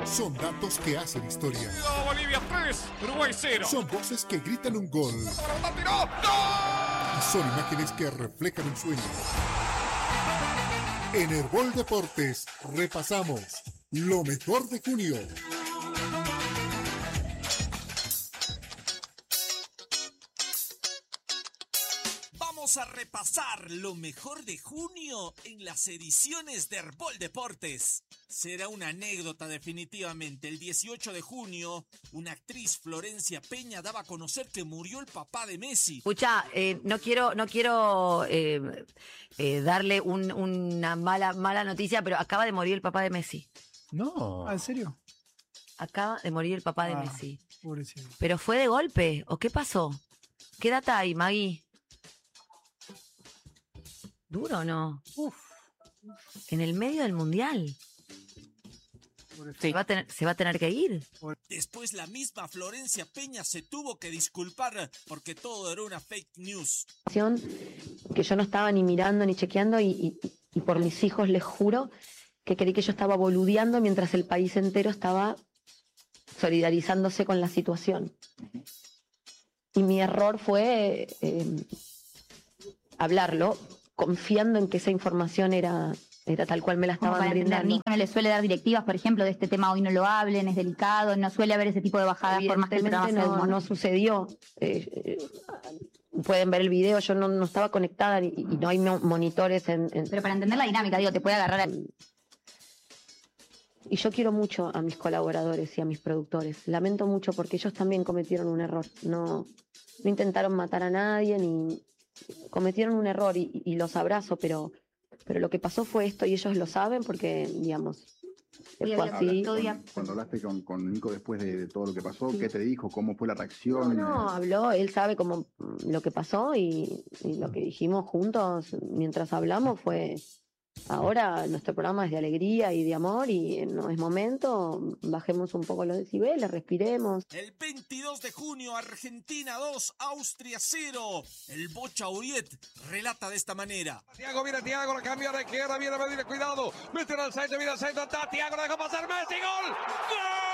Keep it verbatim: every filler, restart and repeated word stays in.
Son datos que hacen historia. Bolivia tres, Uruguay cero. Son voces que gritan un gol. ¡Tiró! ¡Gol! Y son imágenes que reflejan un sueño. En Herbol Deportes repasamos lo mejor de junio. Vamos a repasar lo mejor de junio en las ediciones de Herbol Deportes. Será una anécdota definitivamente. El dieciocho de junio, una actriz, Florencia Peña, daba a conocer que murió el papá de Messi. Escucha, eh, no quiero, no quiero eh, eh, darle un, una mala, mala noticia, pero acaba de morir el papá de Messi. No. Ah, ¿en serio? Acaba de morir el papá de Ah, Messi. pobrecito. ¿Pero fue de golpe o qué pasó? ¿Qué data hay, Magui? ¿Duro o no? Uf. En el medio del mundial. Se va, a tener, se va a tener que ir. Después la misma Florencia Peña se tuvo que disculpar porque todo era una fake news. Que yo no estaba ni mirando ni chequeando y, y, y por mis hijos les juro que creí que yo estaba boludeando mientras el país entero estaba solidarizándose con la situación. Y mi error fue eh, hablarlo, confiando en que esa información era, era tal cual me la estaban para brindando. Nico no le suele dar directivas, por ejemplo, de este tema hoy no lo hablen, es delicado, no suele haber ese tipo de bajadas por más que el programa sea de no, humor. no sucedió. Eh, eh, pueden ver el video, yo no, no estaba conectada y, y no hay mo- monitores en, en... Pero para entender la dinámica, digo, te puede agarrar a... Y yo quiero mucho a mis colaboradores y a mis productores. Lamento mucho porque ellos también cometieron un error. No, no intentaron matar a nadie ni cometieron un error y, y los abrazo, pero, pero lo que pasó fue esto y ellos lo saben porque, digamos, Oye, fue así. todo día- Cuando hablaste con, con Nico después de, de todo lo que pasó, Sí. ¿qué te dijo? ¿Cómo fue la No, reacción? no, habló, él sabe cómo lo que pasó y, y lo que dijimos juntos mientras hablamos fue, ahora nuestro programa es de alegría y de amor y no es momento, bajemos un poco los decibeles, respiremos. El veintidós de junio, Argentina dos, Austria cero. El Bocha Uriet relata de esta manera. Thiago, mira Thiago, la cambia a la izquierda, viene a medir, cuidado. Mete al centro, mira al centro, está Thiago, dejó pasar Messi, gol. ¡Gol!